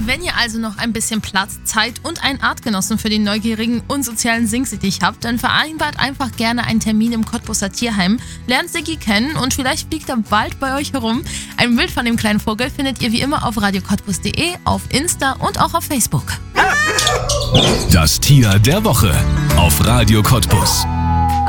Wenn ihr also noch ein bisschen Platz, Zeit und einen Artgenossen für den neugierigen und sozialen Singsittich habt, dann vereinbart einfach gerne einen Termin im Cottbuser Tierheim, lernt Siggi kennen und vielleicht fliegt er bald bei euch herum. Ein Bild von dem kleinen Vogel findet ihr wie immer auf radiocottbus.de, auf Insta und auch auf Facebook. Das Tier der Woche auf Radio Cottbus.